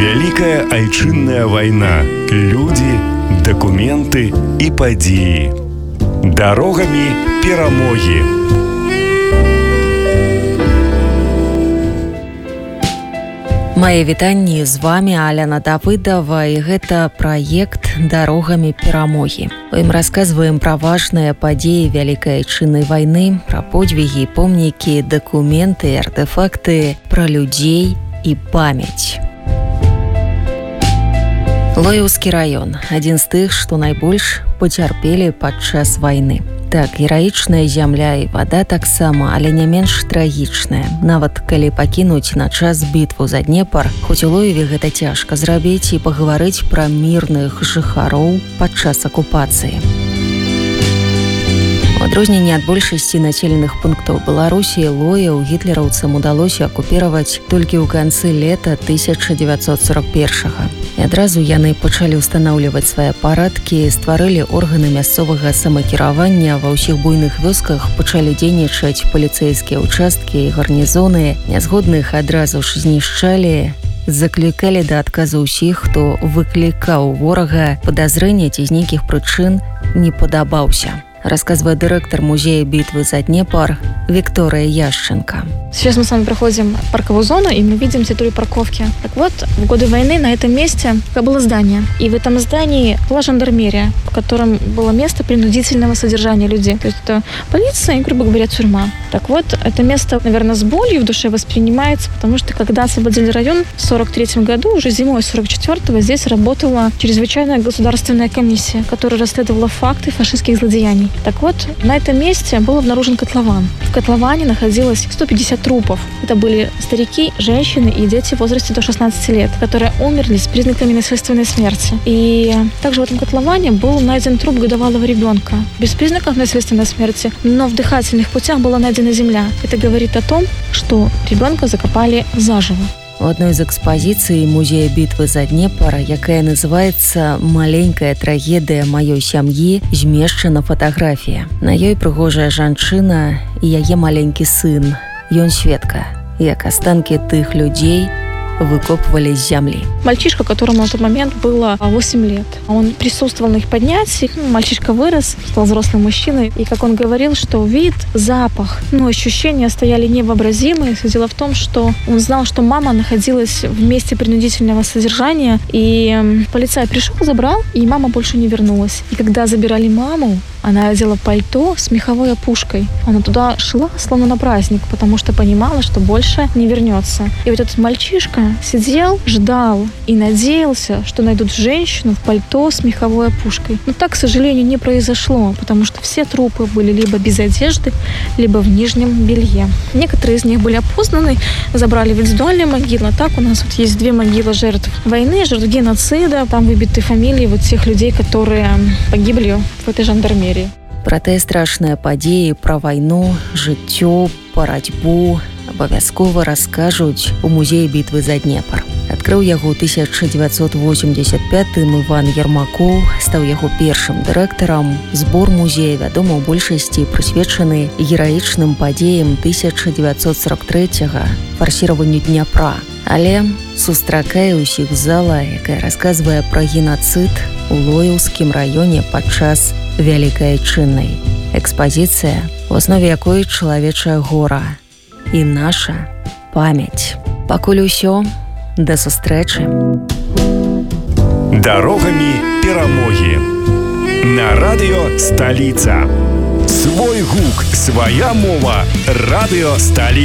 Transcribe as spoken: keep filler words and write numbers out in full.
Вялікая айчынная вайна. Людзі, дакументы і падзеі. Дарогамі перамогі. Мае вітанні, з вами Аляна Давыдова, і гэта праект «Дарогамі перамогі». У ім расказваем пра важныя падзеі Вялікай айчыннай вайны, пра подвігі, помнікі, дакументы, артэфакты, пра людзей і памяць. Лоеўскі раён – адзін з тых, што найбольш пацярпелі падчас вайны. Так, гераічная зямля і вада таксама, але не менш трагічная. Нават калі пакінуць на час бітву за Днепр, хоць у Лоеве гэта цяжка зрабіць і пагаварыць пра мірных жыхароў падчас акупацыі. У адрозненні ад большасці населеных пунктаў Беларусі, Лоеў гітлераўцам удалося акупіраваць толькі ў канцы лета тысяча дзевяцьсот сорок першага. І адразу яны пачалі ўстанаўліваць свае парадкі, стварылі органы мясцовага самакіравання, ва ўсіх буйных вёсках пачалі дзейнічаць паліцэйскія ўчасткі і гарнізоны, нязгодных адразу ж знішчалі, заклікалі да адказу ўсіх, хто выклікаў ворага, падазрэнне ці з нейкіх прычын не падабаўся. Рассказывает директор музея битвы за Днепр Виктория Ященко. Сейчас мы с вами проходим парковую зону, и мы видим территорию парковки. Так вот, в годы войны на этом месте было здание. И в этом здании была жандармерия, в котором было место принудительного содержания людей. То есть это полиция и, грубо говоря, тюрьма. Так вот, это место, наверное, с болью в душе воспринимается, потому что когда освободили район в сорок третьем году, уже зимой сорок четвёртого, здесь работала чрезвычайная государственная комиссия, которая расследовала факты фашистских злодеяний. Так вот, на этом месте был обнаружен котлован. В котловане находилось сто пятьдесят трупов. Это были старики, женщины и дети в возрасте до шестнадцати лет, которые умерли с признаками насильственной смерти. И также в этом котловане был найден труп годовалого ребенка. Без признаков насильственной смерти, но в дыхательных путях была найдена земля. Это говорит о том, что ребенка закопали заживо. У одной з экспазіцый музея бітвы за Днепр, якая называецца «Маленькая трагедыя маёй сям'і», змешчана фатаграфія. На ёй прыгожая жанчына і яе маленькі сын. Ён сведка, як астанкі тых людзей выкопывали из земли. Мальчишка, которому на тот момент было восемь лет. Он присутствовал на их поднятии. Мальчишка вырос, стал взрослым мужчиной. И, как он говорил, что вид, запах, ну, ощущения стояли невообразимые. Дело в том, что он знал, что мама находилась в месте принудительного содержания. И полицай пришел, забрал, и мама больше не вернулась. И когда забирали маму, она одела пальто с меховой опушкой. Она туда шла, словно на праздник, потому что понимала, что больше не вернется. И вот этот мальчишка сидел, ждал и надеялся, что найдут женщину в пальто с меховой опушкой. Но так, к сожалению, не произошло, потому что все трупы были либо без одежды, либо в нижнем белье. Некоторые из них были опознаны, забрали в индивидуальные могилы. Так у нас вот есть две могилы жертв войны, жертв геноцида. Там выбиты фамилии вот тех людей, которые погибли в этой жандармерии. Пра тыя страшныя падзеі, пра вайну, жыццё, барацьбу абавязкова раскажуць у музеі бітвы за Днепр. Адкрыў яго ў тысяча дзевяцьсот восемьдесят пятым Іван Ермакоў, стаў яго першым дырэктарам. Збор музея, вядома, у большасці прысвечаны гераічным падзеям тысяча дзевяцьсот сорок трэцяга, фарсіраванню Дняпра. Але сустракае ўсіх зала, якая расказвае пра генацыд у Лоеўскім раёне падчас Вялікай айчыннай. Экспазіцыя, у аснове якой чалавечае гора і наша памяць. Пакуль усё, да сустрэчы. Дарогамі перамогі. На радыё Сталіца. Свой гук, свая мова. Радыё Сталіца.